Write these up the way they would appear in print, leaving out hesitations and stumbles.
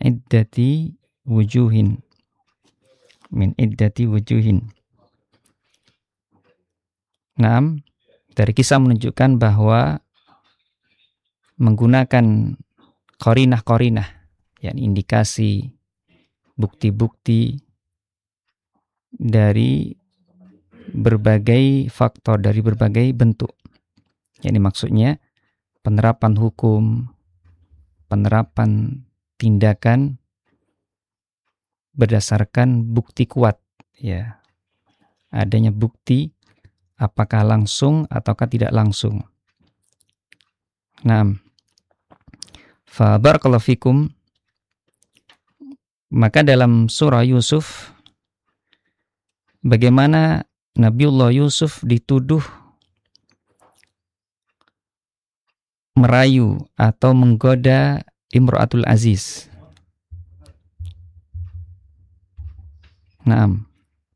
iddati wujuhin. Min iddati wujuhin. Naam, dari kisah menunjukkan bahwa menggunakan qarinah-qarinah, yakni indikasi, bukti-bukti dari berbagai faktor, dari berbagai bentuk. Yakni maksudnya penerapan hukum, penerapan tindakan berdasarkan bukti kuat, ya. Adanya bukti apakah langsung ataukah tidak langsung. Nah, fa barakallahu fikum, maka dalam surah Yusuf bagaimana Nabiullah Yusuf dituduh merayu atau menggoda Imra'atul Aziz. Naam.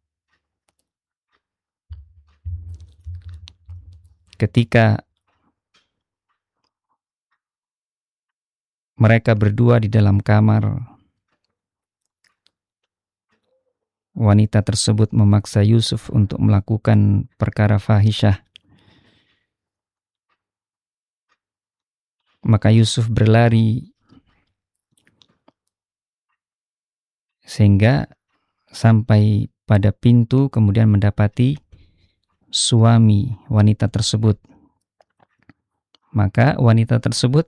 Ketika mereka berdua di dalam kamar, wanita tersebut memaksa Yusuf untuk melakukan perkara fahisyah. Maka Yusuf berlari sehingga sampai pada pintu, kemudian mendapati suami wanita tersebut. Maka wanita tersebut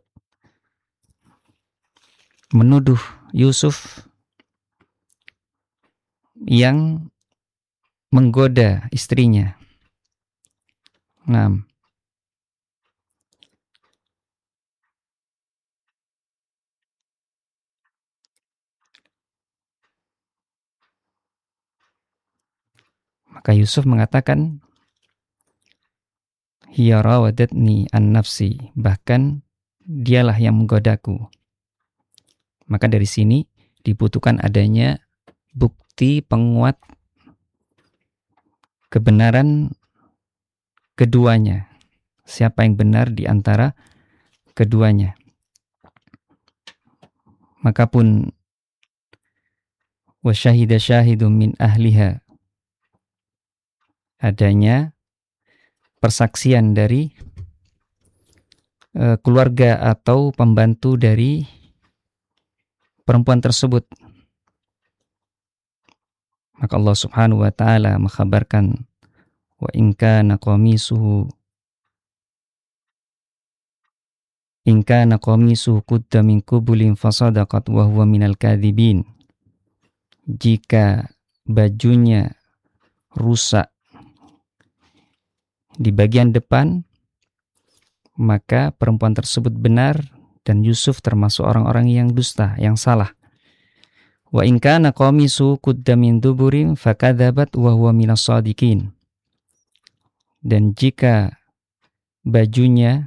menuduh Yusuf yang menggoda istrinya. Nah, maka Yusuf mengatakan, hiya rawadatni an nafsi, bahkan dialah yang menggodaku. Maka dari sini dibutuhkan adanya bukti penguat kebenaran keduanya. Siapa yang benar di antara keduanya. Maka pun wa syahida syahidun min ahliha, adanya persaksian dari keluarga atau pembantu dari perempuan tersebut. Maka Allah Subhanahu wa taala mengkhabarkan, wa in kana qamisuhu qudda min qubulin fasadaqat wa huwa minal kadhibin. Jika bajunya rusak di bagian depan, maka perempuan tersebut benar dan Yusuf termasuk orang-orang yang dusta, yang salah. Wa in kana qamisu qudda min duburin fakadzabat wa huwa minas shadiqin. Dan jika bajunya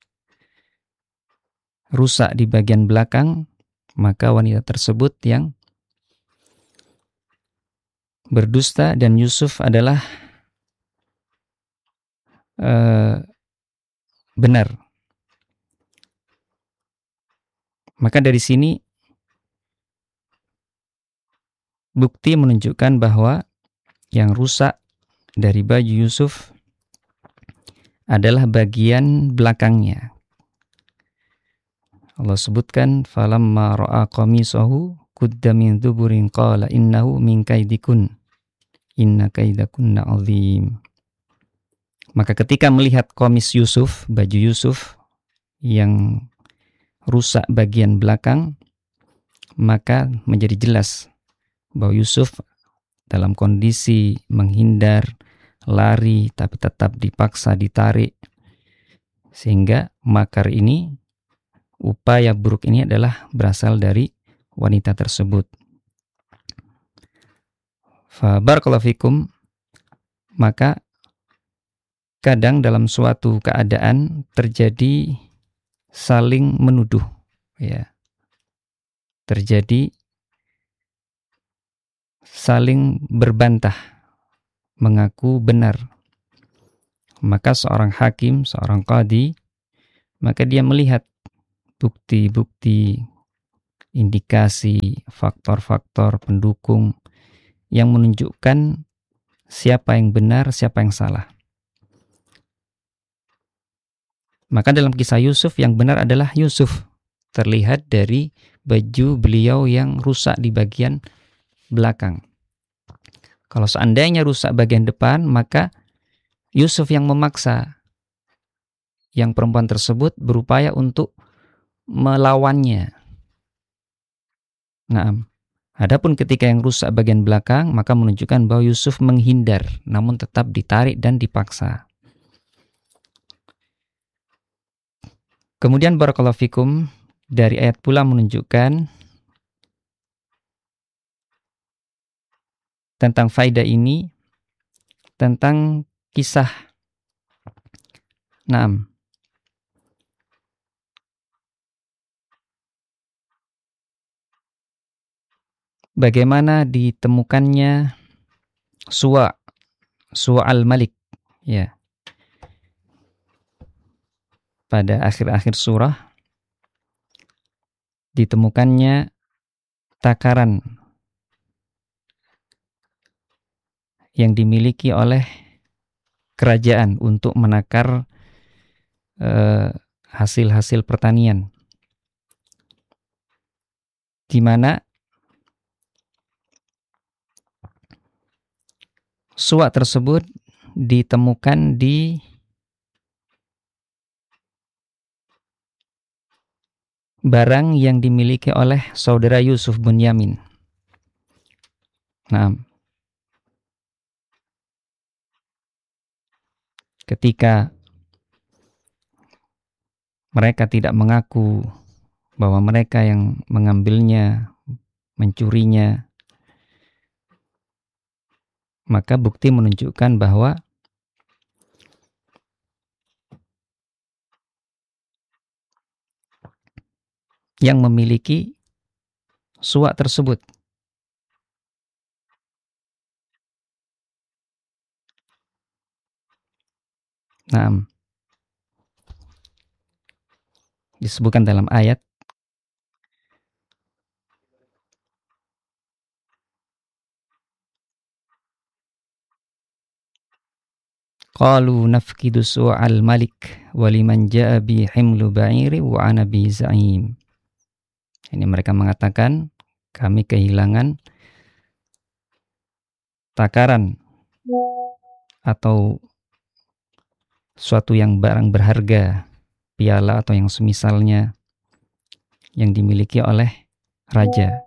rusak di bagian belakang, maka wanita tersebut yang berdusta dan Yusuf adalah benar. Maka dari sini bukti menunjukkan bahwa yang rusak dari baju Yusuf adalah bagian belakangnya. Allah sebutkan, falamma ra'a qamisahu qudda min duburin qala innahu min kaidikun inna kaidakunna azim. Maka ketika melihat qamis Yusuf, baju Yusuf yang rusak bagian belakang, maka menjadi jelas bahwa Yusuf dalam kondisi menghindar, lari, tapi tetap dipaksa ditarik. Sehingga makar ini, upaya buruk ini adalah berasal dari wanita tersebut. Fa barakallahu fikum, maka kadang dalam suatu keadaan terjadi saling menuduh, ya. Terjadi saling berbantah, mengaku benar. Maka seorang hakim, seorang qadhi, maka dia melihat bukti-bukti indikasi, faktor-faktor pendukung yang menunjukkan siapa yang benar, siapa yang salah. Maka dalam kisah Yusuf, yang benar adalah Yusuf. Terlihat dari baju beliau yang rusak di bagian belakang. Kalau seandainya rusak bagian depan, maka Yusuf yang memaksa yang perempuan tersebut berupaya untuk melawannya. Nah, adapun ketika yang rusak bagian belakang, maka menunjukkan bahwa Yusuf menghindar, namun tetap ditarik dan dipaksa. Kemudian barakallahu fikum, dari ayat pula menunjukkan tentang faedah ini, tentang kisah Naam. Bagaimana ditemukannya Suwa al-Malik, ya. Pada akhir-akhir surah ditemukannya takaran yang dimiliki oleh kerajaan untuk menakar hasil-hasil pertanian, di mana Suwa tersebut ditemukan di barang yang dimiliki oleh saudara Yusuf Bunyamin. Nah, ketika mereka tidak mengaku bahwa mereka yang mengambilnya, mencurinya, maka bukti menunjukkan bahwa yang memiliki Suwa tersebut. Nah, disebutkan dalam ayat qalu nafkidu su'al malik waliman ja'a bi himlu ba'iri wa ana bi za'im. Ini mereka mengatakan kami kehilangan takaran atau suatu yang barang berharga, piala atau yang semisalnya yang dimiliki oleh raja.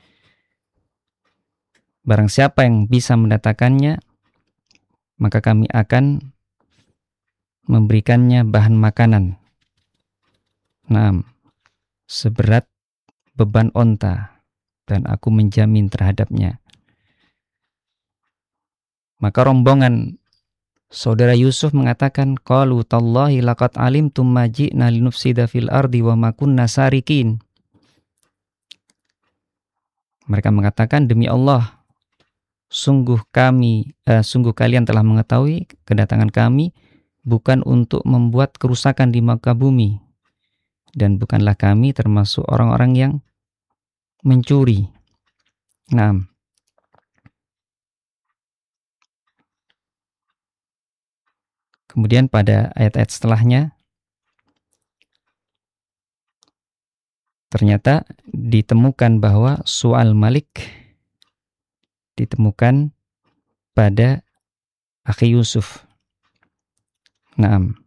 Barang siapa yang bisa mendatangkannya, maka kami akan memberikannya bahan makanan. Nah, seberat beban onta, dan aku menjamin terhadapnya. Maka rombongan saudara Yusuf mengatakan, qalu tallahi laqad alimtum ma ji'na linufsida fil ardi wa ma kunna sarikin. Mereka mengatakan, demi Allah, sungguh kalian telah mengetahui kedatangan kami bukan untuk membuat kerusakan di muka bumi, dan bukanlah kami termasuk orang-orang yang mencuri. Nah, kemudian pada ayat-ayat setelahnya ternyata ditemukan bahwa Su'al Malik ditemukan pada akhi Yusuf. Naam.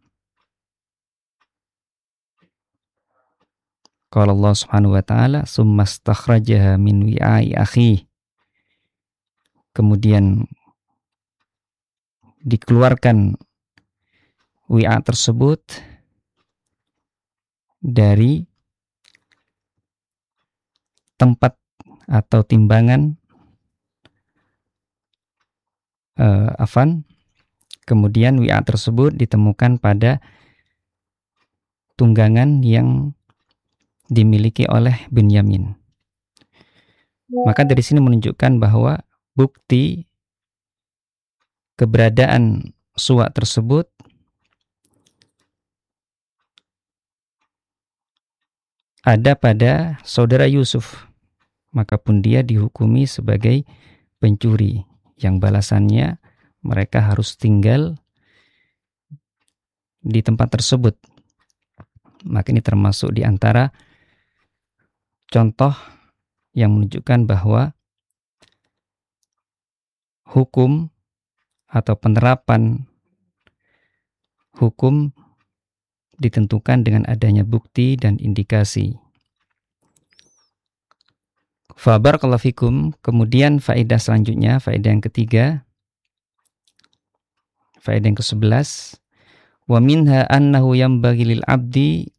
Qala Allah Subhanahu wa taala, "Tsumma stakhrajaha min wi'ai akhi." Kemudian dikeluarkan wi'a tersebut dari tempat atau timbangan afan. Kemudian wi'a tersebut ditemukan pada tunggangan yang dimiliki oleh Binyamin. Maka dari sini menunjukkan bahwa bukti keberadaan Suwa tersebut ada pada saudara Yusuf, maka pun dia dihukumi sebagai pencuri yang balasannya mereka harus tinggal di tempat tersebut. Maka ini termasuk di antara contoh yang menunjukkan bahwa hukum atau penerapan hukum ditentukan dengan adanya bukti dan indikasi. Barakallahu fikum. Kemudian faedah selanjutnya, faedah yang ketiga, faedah yang ke-11, wa minha annahu yanbaghi lil 'abdi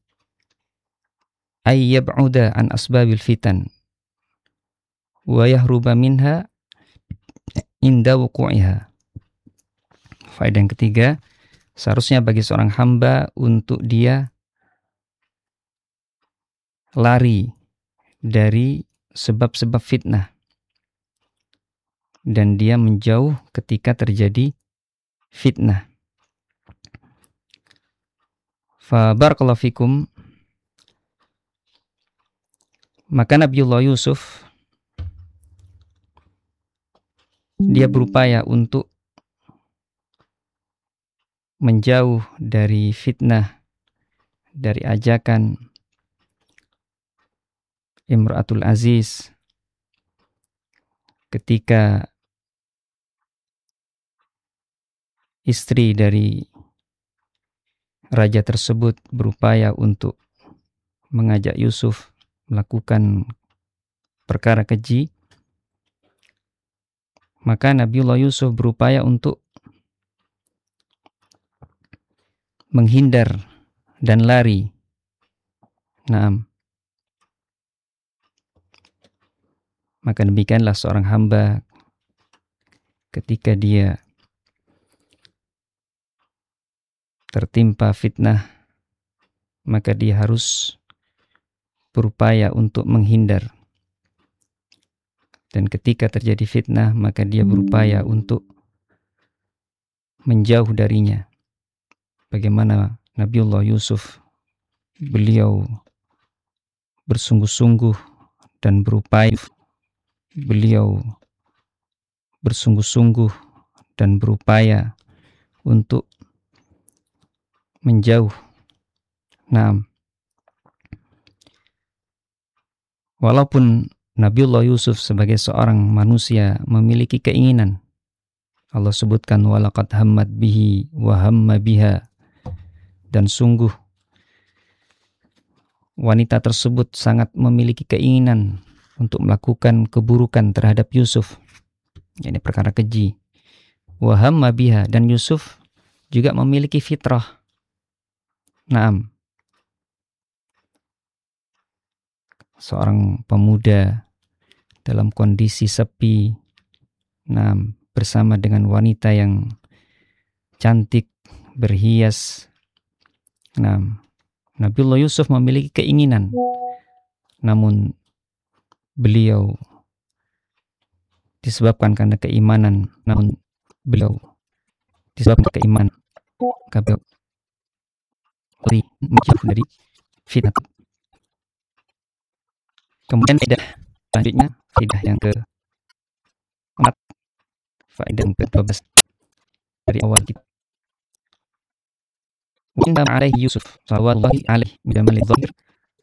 ay yab'uda an asbabil fitan wa yahruba minha inda wuqu'iha. Faedah yang ketiga, seharusnya bagi seorang hamba untuk dia lari dari sebab-sebab fitnah dan dia menjauh ketika terjadi fitnah. Barakallahu fikum. Maka Nabiullah Yusuf dia berupaya untuk menjauh dari fitnah, dari ajakan Imra'atul Aziz ketika istri dari raja tersebut berupaya untuk mengajak Yusuf melakukan perkara keji. Maka Nabiullah Yusuf berupaya untuk menghindar dan lari. Naam. Maka demikianlah seorang hamba ketika dia tertimpa fitnah, maka dia harus berupaya untuk menghindar. Dan ketika terjadi fitnah, maka dia berupaya untuk menjauh darinya. Bagaimana Nabiullah Yusuf, beliau bersungguh-sungguh dan berupaya, beliau bersungguh-sungguh dan berupaya untuk menjauh. Nah, walaupun Nabiullah Yusuf sebagai seorang manusia memiliki keinginan, Allah sebutkan walaqad hammat bihi wa hamma biha, dan sungguh wanita tersebut sangat memiliki keinginan untuk melakukan keburukan terhadap Yusuf, yakni perkara keji. Wa hamma biha, dan Yusuf juga memiliki fitrah. Naam. Seorang pemuda dalam kondisi sepi, naam, bersama dengan wanita yang cantik, berhias. Naam. Nabiullah Yusuf memiliki keinginan, namun beliau disebabkan karena keimanan, beliau menjauh dari fitnah. Kemudian faedah selanjutnya, faedah yang ke-4, faedah yang ke-12 dari awal kita. Wa inna alaihi Yusuf sallallahu alaihi bidamal dhahir.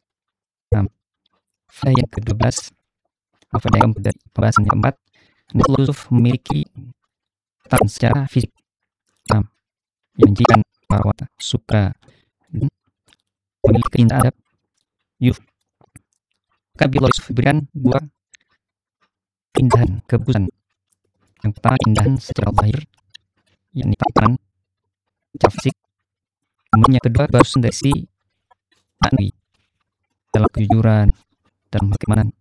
Faedah yang ke-12, faedah yang dari pembahasan yang keempat, Nabiullah Yusuf memiliki ketahanan secara fisik, yang menunjukkan bahwa suka dan memiliki keindahan adab Yusuf. Nabiullah Yusuf diberikan dua keindahan, kebagusan. Yang pertama keindahan secara zahir, yakni tampilan secara fisik. Kemudian yang kedua barusan dari si maknawi, dalam kejujuran, dalam keimanan.